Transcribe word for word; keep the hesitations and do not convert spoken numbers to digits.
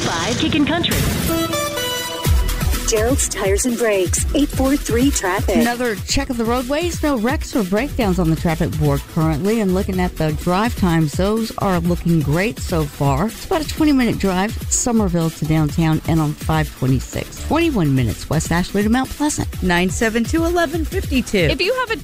by Kickin' Country. Gerald's Tires and Brakes, eight four three traffic. Another check of the roadways. No wrecks or breakdowns on the traffic board currently. And looking at the drive times, those are looking great so far. It's about a twenty-minute drive, Somerville to downtown, and on five twenty-six. twenty-one minutes, West Ashley to Mount Pleasant. nine seven two, one one five two. If you have a